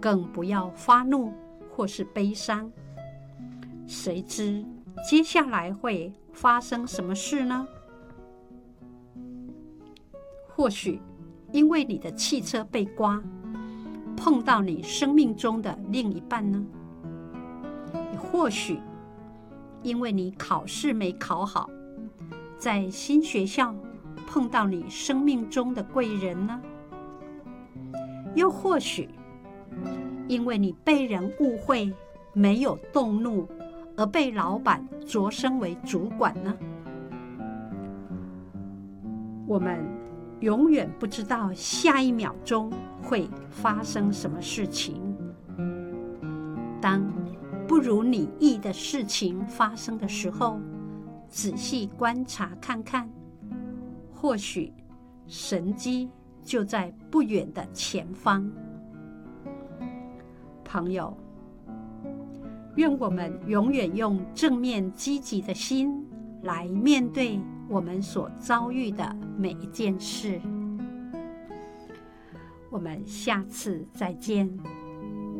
更不要发怒或是悲伤。谁知接下来会发生什么事呢？或许因为你的汽车被刮，碰到你生命中的另一半呢？也或许因为你考试没考好，在新学校碰到你生命中的贵人呢？又或许因为你被人误会，没有动怒，而被老板擢升为主管呢？我们永远不知道下一秒钟会发生什么事情。当不如你意的事情发生的时候，仔细观察看看，或许神机就在不远的前方。朋友，愿我们永远用正面积极的心来面对我们所遭遇的每一件事。我们下次再见。